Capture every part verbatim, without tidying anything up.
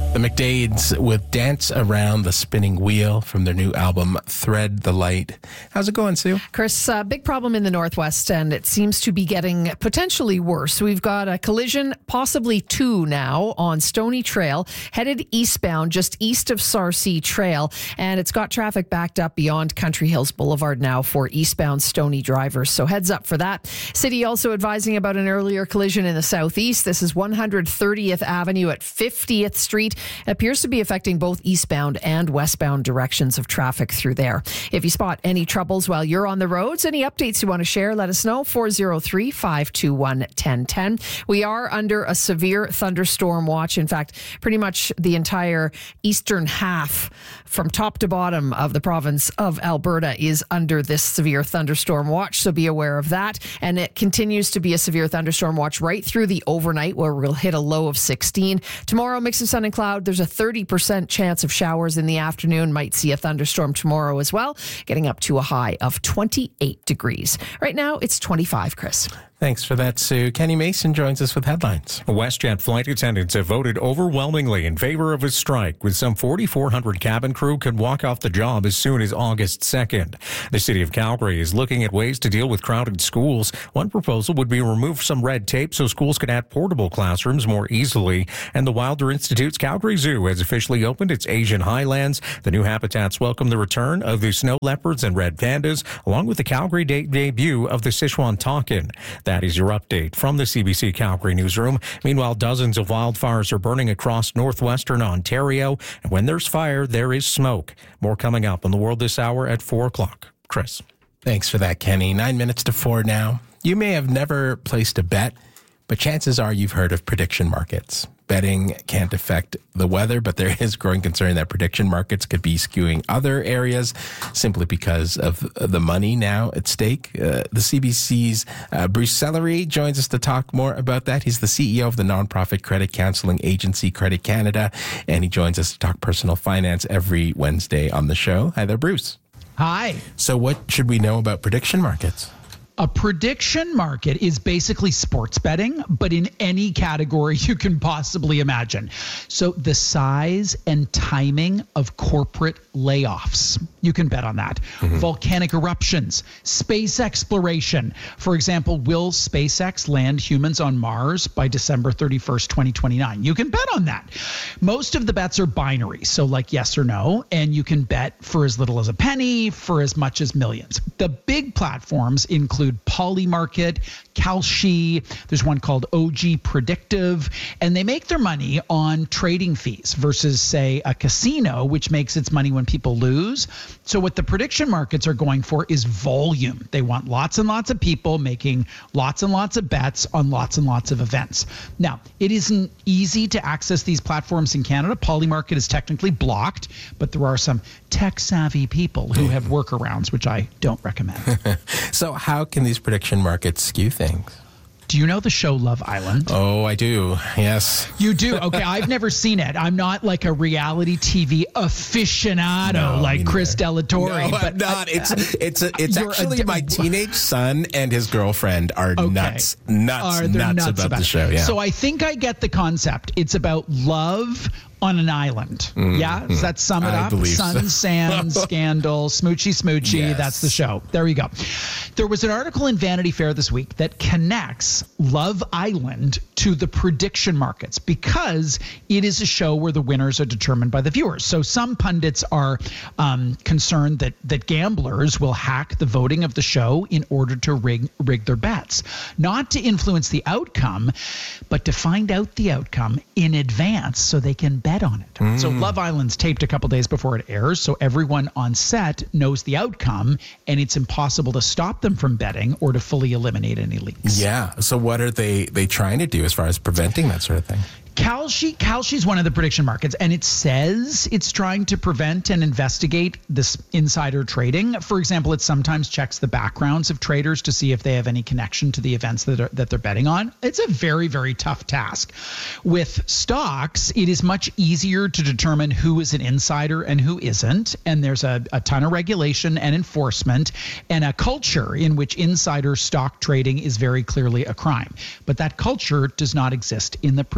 The McDades with Dance Around the Spinning Wheel from their new album, Thread the Light. How's it going, Sue? Chris, uh, big problem in the Northwest, and it seems to be getting potentially worse. We've got a collision, possibly two now, on Stony Trail, headed eastbound, just east of Sarcee Trail, and it's got traffic backed up beyond Country Hills Boulevard now for eastbound Stony drivers. So heads up for that. City also advising about an earlier collision in the southeast. This is one hundred thirtieth Avenue at fiftieth Street. It appears to be affecting both eastbound and westbound directions of traffic through there. If you spot any troubles while you're on the roads, any updates you want to share, let us know. four oh three, five two one, one oh one oh. We are under a severe thunderstorm watch. In fact, pretty much the entire eastern half from top to bottom of the province of Alberta is under this severe thunderstorm watch. So be aware of that. And it continues to be a severe thunderstorm watch right through the overnight, where we'll hit a low of sixteen. Tomorrow, mix of sun and cloud. There's a thirty percent chance of showers in the afternoon. Might see a thunderstorm tomorrow as well, getting up to a high of twenty-eight degrees. Right now, it's twenty-five, Chris. Thanks for that, Sue. Kenny Mason joins us with headlines. WestJet flight attendants have voted overwhelmingly in favor of a strike, with some forty-four hundred cabin crew could walk off the job as soon as August second. The city of Calgary is looking at ways to deal with crowded schools. One proposal would be remove some red tape so schools could add portable classrooms more easily. And the Wilder Institute's Calgary Zoo has officially opened its Asian Highlands. The new habitats welcome the return of the snow leopards and red pandas, along with the Calgary de- debut of the Sichuan takin. That is your update from the C B C Calgary newsroom. Meanwhile, dozens of wildfires are burning across northwestern Ontario. And when there's fire, there is smoke. More coming up on The World this hour at four o'clock. Chris. Thanks for that, Kenny. Nine minutes to four now. You may have never placed a bet, but chances are you've heard of prediction markets. Betting can't affect the weather, but there is growing concern that prediction markets could be skewing other areas simply because of the money now at stake. Uh, the C B C's uh, Bruce Sellery joins us to talk more about that. He's the C E O of the nonprofit credit counseling agency Credit Canada, and he joins us to talk personal finance every Wednesday on the show. Hi there, Bruce. Hi. So what should we know about prediction markets? A prediction market is basically sports betting, but in any category you can possibly imagine. So the size and timing of corporate layoffs, you can bet on that. Mm-hmm. Volcanic eruptions, space exploration. For example, will SpaceX land humans on Mars by December thirty-first, twenty twenty-nine? You can bet on that. Most of the bets are binary, so like yes or no, and you can bet for as little as a penny, for as much as millions. The big platforms include Polymarket, Kalshi, there's one called O G Predictive, and they make their money on trading fees versus, say, a casino, which makes its money when people lose. So what the prediction markets are going for is volume. They want lots and lots of people making lots and lots of bets on lots and lots of events. Now, it isn't easy to access these platforms in Canada. Polymarket is technically blocked, but there are some tech-savvy people who have workarounds, which I don't recommend. So how can these prediction markets skew things? Do you know the show Love Island? Oh, I do. Yes. You do? Okay, I've never seen it. I'm not like a reality T V aficionado no, like Chris Delatorre. No, but I'm not. I, It's it's a, it's actually a, my teenage son and his girlfriend are okay. nuts, nuts, are nuts, nuts about, about the show. Yeah. So I think I get the concept. It's about love on an island. Mm, yeah? Does that sum it I up? believe Sun, so. Sand, Scandal, Smoochy Smoochy. Yes. That's the show. There we go. There was an article in Vanity Fair this week that connects Love Island to the prediction markets because it is a show where the winners are determined by the viewers. So some pundits are um, concerned that, that gamblers will hack the voting of the show in order to rig, rig their bets. Not to influence the outcome, but to find out the outcome in advance so they can bet on it. Mm. So Love Island's taped a couple days before it airs, so everyone on set knows the outcome, and it's impossible to stop them from betting or to fully eliminate any leaks. Yeah. So what are they they trying to do as far as preventing that sort of thing? Kalshi, Kalshi's one of the prediction markets, and it says it's trying to prevent and investigate this insider trading. For example, it sometimes checks the backgrounds of traders to see if they have any connection to the events that are, that they're betting on. It's a very, very tough task. With stocks, it is much easier to determine who is an insider and who isn't, and there's a, a ton of regulation and enforcement and a culture in which insider stock trading is very clearly a crime. But that culture does not exist in the prediction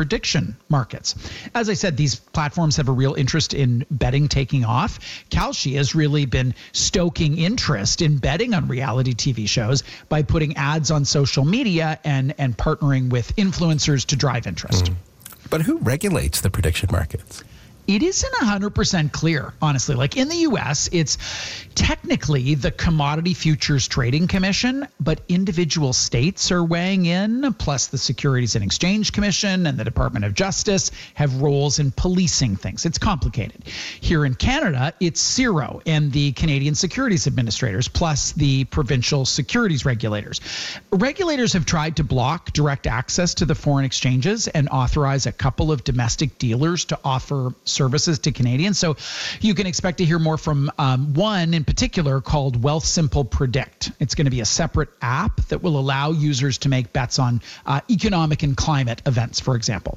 prediction markets. As I said, these platforms have a real interest in betting taking off. Kalshi has really been stoking interest in betting on reality T V shows by putting ads on social media and, and partnering with influencers to drive interest. Mm. But who regulates the prediction markets? It isn't one hundred percent clear, honestly. Like in the U S, it's technically the Commodity Futures Trading Commission, but individual states are weighing in, plus the Securities and Exchange Commission and the Department of Justice have roles in policing things. It's complicated. Here in Canada, it's C I R O and the Canadian Securities Administrators, plus the provincial securities regulators. Regulators have tried to block direct access to the foreign exchanges and authorize a couple of domestic dealers to offer services to Canadians. So you can expect to hear more from um, one in particular called Wealthsimple Predict. It's going to be a separate app that will allow users to make bets on uh, economic and climate events, for example.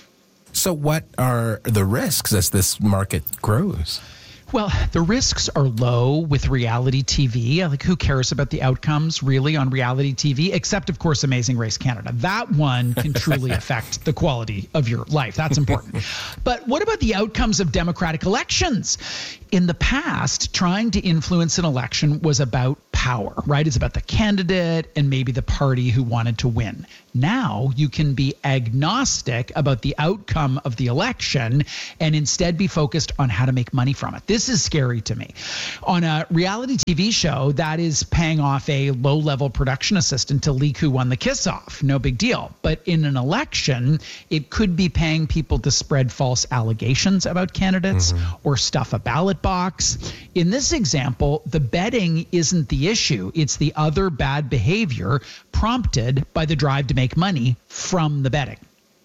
So what are the risks as this market grows? Well, the risks are low with reality T V. Like, who cares about the outcomes really on reality T V, except, of course, Amazing Race Canada. That one can truly affect the quality of your life. That's important. But what about the outcomes of democratic elections? In the past, trying to influence an election was about power, right? It's about the candidate and maybe the party who wanted to win. Now you can be agnostic about the outcome of the election and instead be focused on how to make money from it. This is scary to me. On a reality T V show, that is paying off a low-level production assistant to leak who won the kiss-off. No big deal. But in an election, it could be paying people to spread false allegations about candidates mm-hmm. or stuff a ballot box. In this example, the betting isn't the issue. It's the other bad behavior prompted by the drive to make money from the betting.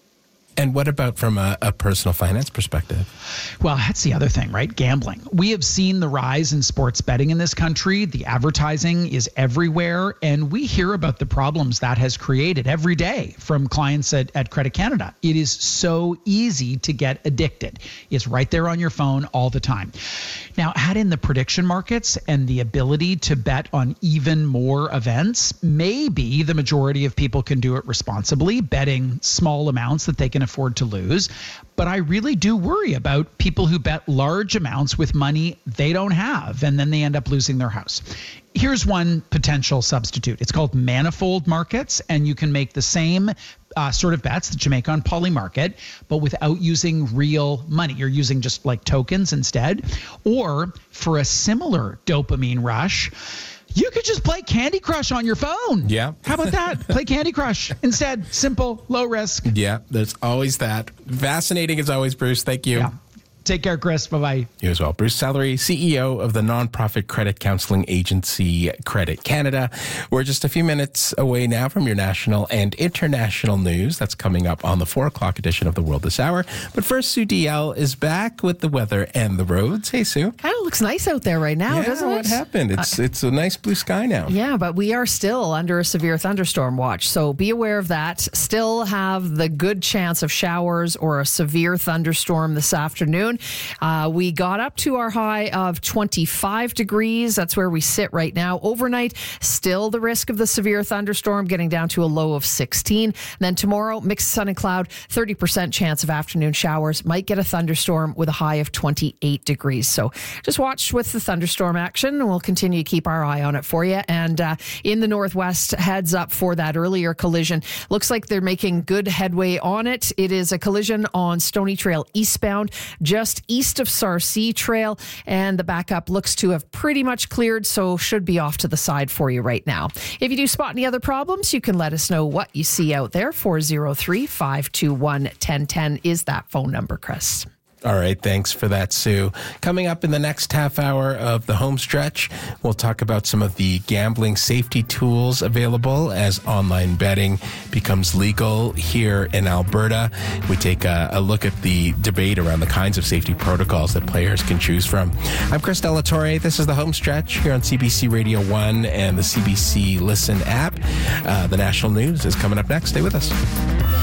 And what about from a, a personal finance perspective? Well, that's the other thing, right? Gambling. We have seen the rise in sports betting in this country. The advertising is everywhere, and we hear about the problems that has created every day from clients at, at Credit Canada. It is so easy to get addicted. It's right there on your phone all the time. Now, add in the prediction markets and the ability to bet on even more events. Maybe the majority of people can do it responsibly, betting small amounts that they can afford to lose. But I really do worry about people who bet large amounts with money they don't have, and then they end up losing their house. Here's one potential substitute. It's called manifold markets, and you can make the same uh, sort of bets that you make on Polymarket, but without using real money. You're using just like tokens instead. Or for a similar dopamine rush, you could just play Candy Crush on your phone. Yeah. How about that? Play Candy Crush instead. Simple, low risk. Yeah, there's always that. Fascinating as always, Bruce. Thank you. Yeah. Take care, Chris. Bye-bye. You as well. Bruce Sallery, C E O of the nonprofit credit counseling agency Credit Canada. We're just a few minutes away now from your national and international news. That's coming up on the four o'clock edition of The World This Hour. But first, Sue D L is back with the weather and the roads. Hey, Sue. Kind of looks nice out there right now, yeah, doesn't it? What happened? It's, uh, it's a nice blue sky now. Yeah, but we are still under a severe thunderstorm watch. So be aware of that. Still have the good chance of showers or a severe thunderstorm this afternoon. Uh, we got up to our high of twenty-five degrees. That's where we sit right now. Overnight, still the risk of the severe thunderstorm, getting down to a low of sixteen. And then tomorrow, mixed sun and cloud, thirty percent chance of afternoon showers. Might get a thunderstorm with a high of twenty-eight degrees. So just watch with the thunderstorm action, and we'll continue to keep our eye on it for you. And uh, in the Northwest, heads up for that earlier collision. Looks like they're making good headway on it. It is a collision on Stony Trail eastbound, just east of Sarcee Trail, and the backup looks to have pretty much cleared, so should be off to the side for you right now. If you do spot any other problems, you can let us know what you see out there. four oh three, five two one, one oh one oh is that phone number, Chris. All right, thanks for that, Sue. Coming up in the next half hour of the home stretch, we'll talk about some of the gambling safety tools available as online betting becomes legal here in Alberta. We take a, a look at the debate around the kinds of safety protocols that players can choose from. I'm Chris Delatorre. This is the home stretch here on C B C Radio one and the C B C Listen app. Uh, the national news is coming up next. Stay with us.